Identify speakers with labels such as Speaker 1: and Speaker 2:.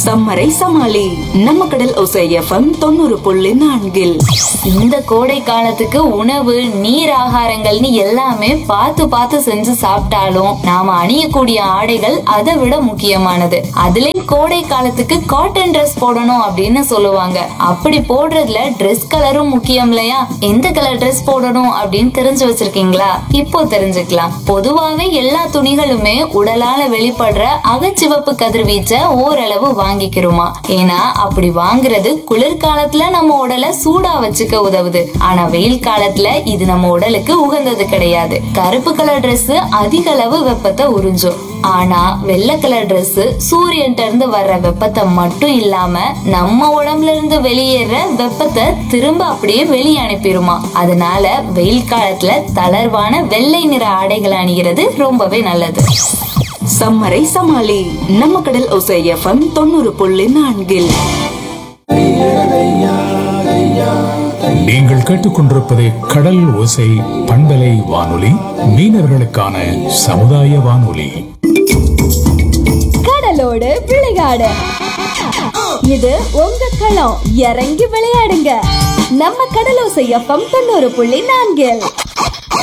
Speaker 1: சம்மரை சமாளி நம்ம கடல் ஓசை எஃப்எம் 90.4.
Speaker 2: இந்த கோடை காலத்துக்கு உணவு நீர் ஆகாரங்கள்னு எல்லாமே பார்த்து பார்த்து செஞ்சு சாப்பிட்டாலும் நாம அணியக்கூடிய ஆடைகள் அதை விட முக்கியமானது. அதுலயும் கோடை காலத்துக்கு காட்டன் ட்ரெஸ் போடணும் அப்படின்னு சொல்லுவாங்க. அப்படி போடுறதுல ட்ரெஸ் கலரும் முக்கியம் இல்லையா? எந்த கலர் ட்ரெஸ் போடணும் அப்படின்னு தெரிஞ்சு வச்சிருக்கீங்களா? இப்போ தெரிஞ்சுக்கலாம். பொதுவாவே எல்லா துணிகளுமே உடலால வெளிப்படுற அகச்சிவப்பு கதிர்வீச்ச ஓரளவு வாங்கிக்கிறோமா. ஏன்னா அப்படி வாங்குறது குளிர்காலத்துல நம்ம உடலை சூடா வச்சுக்க உதவுது. ஆனா வெயில் காலத்துல இது நம்ம உடலுக்கு உகந்தது கிடையாது. கருப்பு கலர் Dress அதிக அளவு வெப்பத்தை உறிஞ்சும். ஆனா வெள்ளை கலர் Dress சூரியன்ட்ட இருந்து வர்ற வெப்பத்தை மட்டும் இல்லாம நம்ம உடம்புல இருந்து வெளியேற வெப்பத்தை திரும்ப அப்படியே வெளியே அனுப்பிடுமா. அதனால வெயில் காலத்துல தளர்வான வெள்ளை நிற ஆடைகள் அணிகிறது ரொம்பவே நல்லது.
Speaker 1: சம்மரை சமாளி நம்ம கடல் ஓசை எஃப்எம் 90.4.
Speaker 3: நீங்கள் கேட்டுக்கொண்டிருப்பது கடல் ஓசை பண்பலை வானொலி, மீனவர்களுக்கான சமுதாய வானொலி.
Speaker 4: கடலோடு விளையாடு, இது உங்க களம். இறங்கி விளையாடுங்க. நம்ம கடலோசை எஃப்எம் 90.4.